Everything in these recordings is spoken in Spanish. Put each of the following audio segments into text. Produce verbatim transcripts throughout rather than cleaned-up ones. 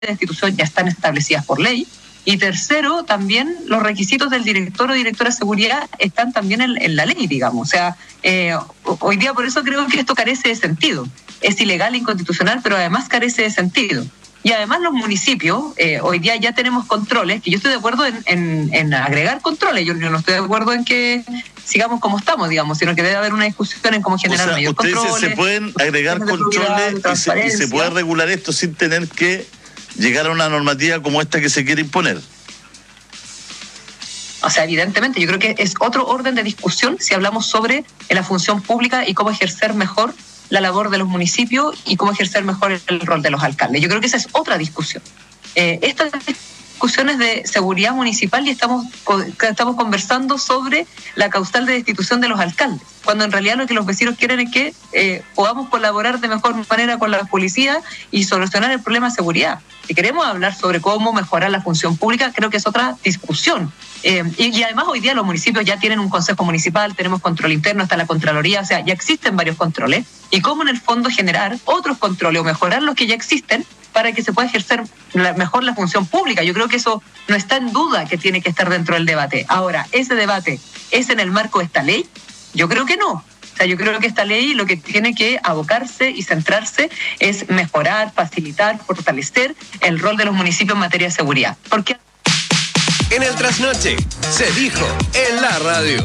de destitución ya están establecidas por ley. Y tercero, también los requisitos del director o directora de seguridad están también en, en la ley, digamos. O sea, eh, hoy día por eso creo que esto carece de sentido. Es ilegal, inconstitucional, pero además carece de sentido. Y además los municipios, eh, hoy día ya tenemos controles, que yo estoy de acuerdo en, en, en agregar controles. Yo, yo no estoy de acuerdo en que sigamos como estamos, digamos, sino que debe haber una discusión en cómo generar o sea, mayor ustedes controles. Se pueden agregar controles y se, y se puede regular esto sin tener que llegar a una normativa como esta que se quiere imponer. O sea, evidentemente, yo creo que es otro orden de discusión si hablamos sobre la función pública y cómo ejercer mejor la labor de los municipios y cómo ejercer mejor el rol de los alcaldes. Yo creo que esa es otra discusión. Eh, estas discusiones de seguridad municipal y estamos, estamos conversando sobre la causal de destitución de los alcaldes, cuando en realidad lo que los vecinos quieren es que eh, podamos colaborar de mejor manera con la policía y solucionar el problema de seguridad. Si queremos hablar sobre cómo mejorar la función pública, creo que es otra discusión. Eh, y, y además hoy día los municipios ya tienen un consejo municipal, tenemos control interno, está la Contraloría, o sea, ya existen varios controles. Y cómo en el fondo generar otros controles o mejorar los que ya existen para que se pueda ejercer la, mejor la función pública. Yo creo que eso no está en duda que tiene que estar dentro del debate. Ahora, ¿ese debate es en el marco de esta ley? Yo creo que no. O sea, yo creo que esta ley lo que tiene que abocarse y centrarse es mejorar, facilitar, fortalecer el rol de los municipios en materia de seguridad. Porque en el trasnoche se dijo en la radio.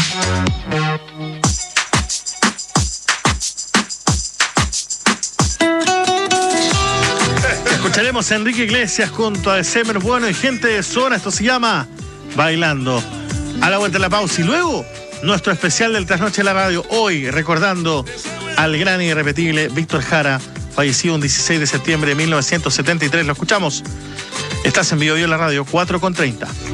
Escucharemos a Enrique Iglesias junto a December Bueno y gente de zona. Esto se llama Bailando. A la vuelta de la pausa y luego nuestro especial del Trasnoche de la Radio. Hoy recordando al gran y irrepetible Víctor Jara, fallecido un dieciséis de septiembre de mil novecientos setenta y tres. Lo escuchamos. Estás en Bio Bio en la Radio, cuatro con treinta.